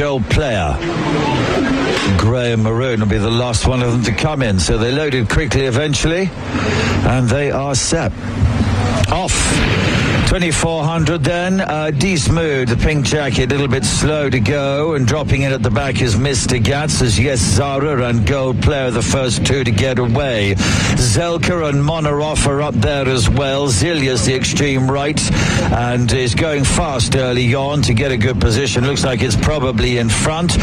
Gold Player. Grey and Maroon will be the last one of them to come in. So they loaded quickly eventually, and they are set. Off. 2400 then. D-Smooth, the pink jacket, a little bit slow to go, and dropping in at the back is Mr. Gats as Yes Zara and Gold Player, the first two to get away. Zelka and Monoroff are up there as well. Zilia's the extreme right and is going fast early on to get a good position. Looks like it's probably in front.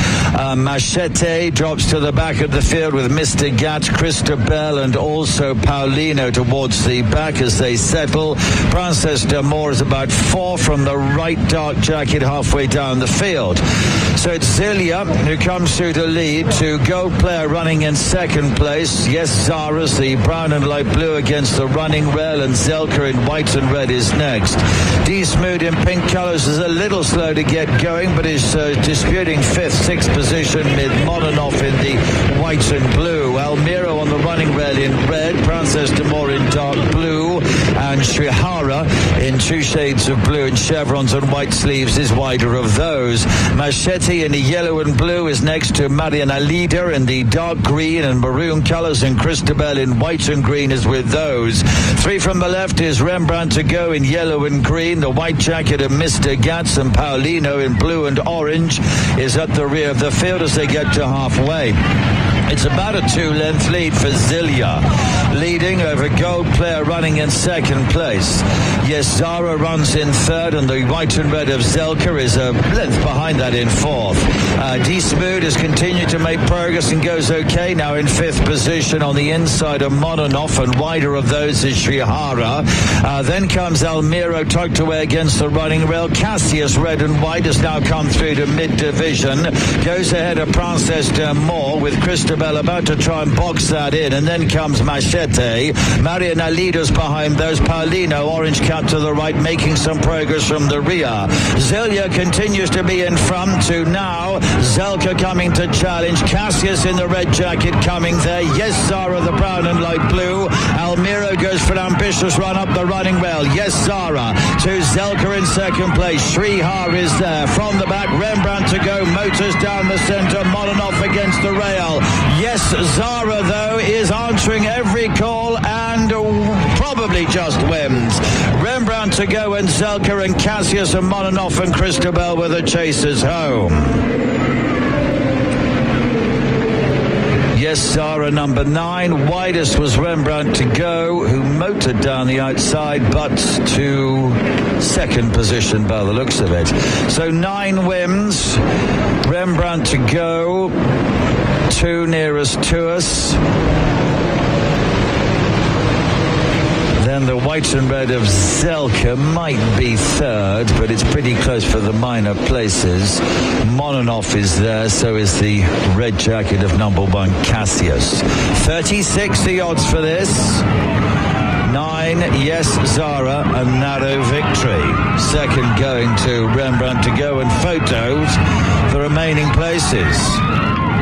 Machete drops to the back of the field with Mr. Gats, Christabel and also Paulino towards the back as they settle. Princess d'Amour is about 4 from the right dark jacket halfway down the field. So it's Zilia who comes through to lead, to Gold Player running in second place. Yes, Zara's the brown and light blue against the running rail, and Zelka in white and red is next. D-Smooth in pink colours is a little slow to get going, but is disputing 5th, 6th position with Mononov in the white and blue. Almiro on the running rail in red, Princess d'Amour in dark blue, and Shrihara in 2 shades of blue and chevrons and white sleeves is wider of those. Machete in the yellow and blue is next to Mariana Leader in the dark green and maroon colours, and Christabel in white and green is with those. 3 from the left is Rembrandt to go in yellow and green. The white jacket of Mr. Gats and Paulino in blue and orange is at the rear of the field as they get to halfway. It's about a 2-length lead for Zilia, leading over Gold Player running in second place. Yes, Zara runs in third, and the white and red of Zelka is a length behind that in fourth. D-Smooth has continued to make progress and goes okay now in 5th position on the inside of Mononov, and wider of those is Shrihara. Then comes Almiro tucked away against the running rail. Cassius, red and white, has now come through to mid-division. Goes ahead of Princess d'Amour with Christabel about to try and box that in, and then comes Machete. Mariana Leaders behind those. Paulino, orange cap to the right, making some progress from the rear. Zilia continues to be in front to now. Zelka coming to challenge. Cassius in the red jacket coming there. Yes, Zara, the brown and light blue. Almiro goes for an ambitious run up the running rail. Yes, Zara to Zelka in second place. Shrihar is there. From the back, Rembrandt to go. Motors down the centre. Mononov against the rail. Yes, Zara, though, is answering every call and probably just wins. Rembrandt to go, and Zelka and Cassius and Mononov and Christabel were the chasers home. Yes, Zara number 9. Widest was Rembrandt to go, who motored down the outside, but to second position by the looks of it. So 9 wins. Rembrandt to go. 2 nearest to us. Then the white and red of Zelka might be third, but it's pretty close for the minor places. Mononov is there, so is the red jacket of number 1, Cassius. 36 the odds for this. 9, yes, Zara, a narrow victory. Second going to Rembrandt to go, and photos the remaining places.